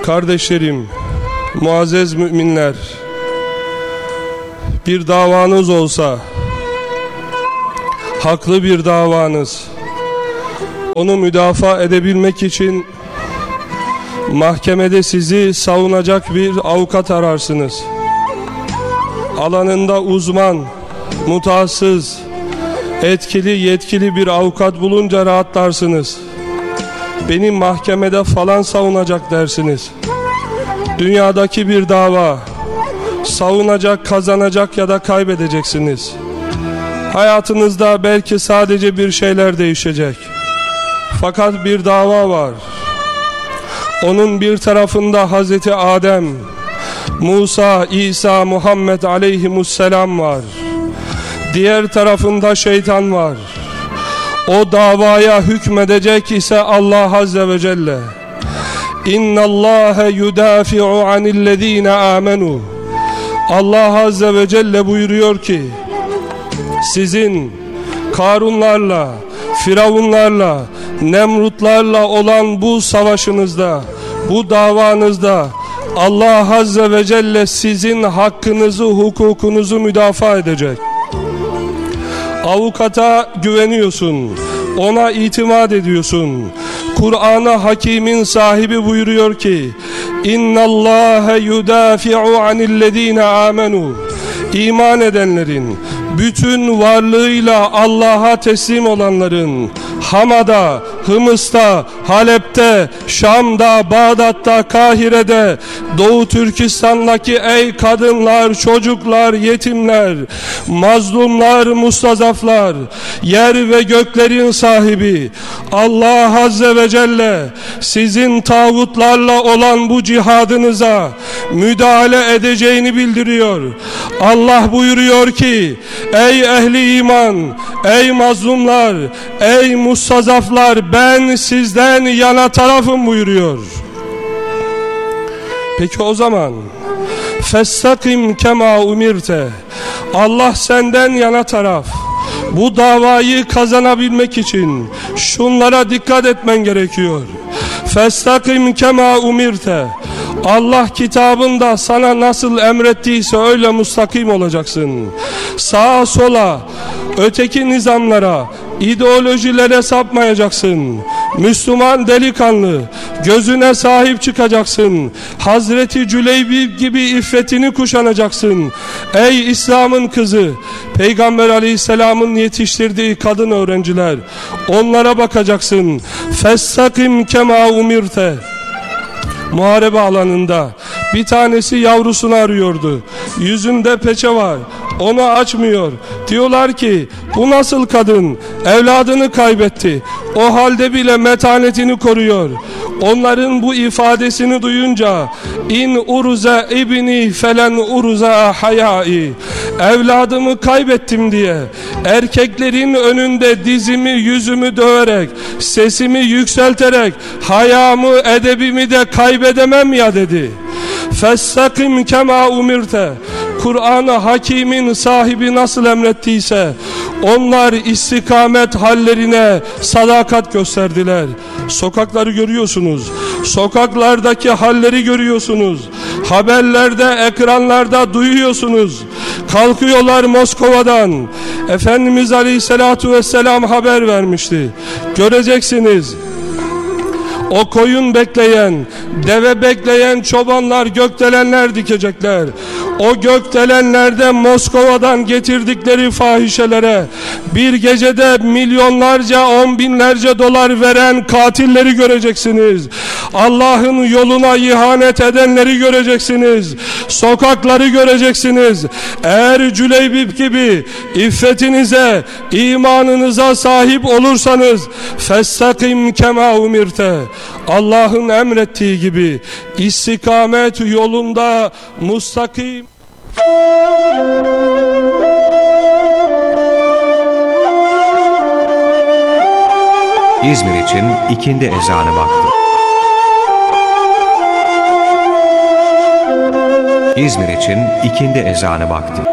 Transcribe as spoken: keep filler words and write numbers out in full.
Kardeşlerim, muazzez müminler, bir davanız olsa, haklı bir davanız, onu müdafaa edebilmek için mahkemede sizi savunacak bir avukat ararsınız. Alanında uzman, mutasız, etkili, yetkili bir avukat bulunca rahatlarsınız. Beni mahkemede falan savunacak dersiniz. Dünyadaki bir dava, savunacak, kazanacak ya da kaybedeceksiniz. Hayatınızda belki sadece bir şeyler değişecek. Fakat bir dava var. Onun bir tarafında Hazreti Adem, Musa, İsa, Muhammed aleyhimusselam var. Diğer tarafında şeytan var. O davaya hükmedecek ise Allah Azze ve Celle. İnna Allahe yudafi'u anillezine amenu. Allah Azze ve Celle buyuruyor ki, sizin Karunlarla, Firavunlarla, Nemrutlarla olan bu savaşınızda, bu davanızda Allah Azze ve Celle sizin hakkınızı, hukukunuzu müdafaa edecek. Avukata güveniyorsun, ona itimat ediyorsun. Kur'an-ı Hakîm'in sahibi buyuruyor ki, İnna Allahe yudafi'u anillezine amenu. İman edenlerin, bütün varlığıyla Allah'a teslim olanların, Hama'da, Hımıs'ta, Halep'te, Şam'da, Bağdat'ta, Kahire'de, Doğu Türkistan'daki ey kadınlar, çocuklar, yetimler, mazlumlar, mustazaflar, yer ve göklerin sahibi Allah Azze ve Celle sizin tağutlarla olan bu cihadınıza müdahale edeceğini bildiriyor. Allah buyuruyor ki, ey ehli iman, ey mazlumlar, ey mustazaflar, ben sizden yana tarafım buyuruyor. Peki o zaman festakim kema umirte, Allah senden yana taraf. Bu davayı kazanabilmek için şunlara dikkat etmen gerekiyor. Festakim kema umirte, Allah kitabında sana nasıl emrettiyse öyle mustakim olacaksın. Sağa sola, öteki nizamlara, ideolojilere sapmayacaksın. Müslüman delikanlı, gözüne sahip çıkacaksın. Hazreti Cüleybi gibi iffetini kuşanacaksın. Ey İslam'ın kızı, Peygamber Aleyhisselam'ın yetiştirdiği kadın öğrenciler, onlara bakacaksın. Festakim kema umirte. Muharebe alanında bir tanesi yavrusunu arıyordu. Yüzünde peçe var, onu açmıyor. Diyorlar ki, bu nasıl kadın? Evladını kaybetti, o halde bile metanetini koruyor. Onların bu ifadesini duyunca, in uruza ibni felen uruza hayai, evladımı kaybettim diye erkeklerin önünde dizimi yüzümü döverek, sesimi yükselterek hayamı edebimi de kaybedemem ya dedi. Festakim kema umirte. Kur'an-ı Hakîm'in sahibi nasıl emrettiyse onlar istikamet hallerine sadakat gösterdiler. Sokakları görüyorsunuz, sokaklardaki halleri görüyorsunuz, haberlerde, ekranlarda duyuyorsunuz. Kalkıyorlar Moskova'dan, Efendimiz Aleyhisselatu Vesselam haber vermişti, göreceksiniz. O koyun bekleyen, deve bekleyen çobanlar gökdelenler dikecekler. O gökdelenlerde Moskova'dan getirdikleri fahişelere bir gecede milyonlarca, on binlerce dolar veren katilleri göreceksiniz. Allah'ın yoluna ihanet edenleri göreceksiniz. Sokakları göreceksiniz. Eğer Cüleybib gibi iffetinize, imanınıza sahip olursanız festakim kema umirte, Allah'ın emrettiği gibi istikamet yolunda mustakim. İzmir için ikindi ezanı vakti. İzmir için ikindi ezanı vakti.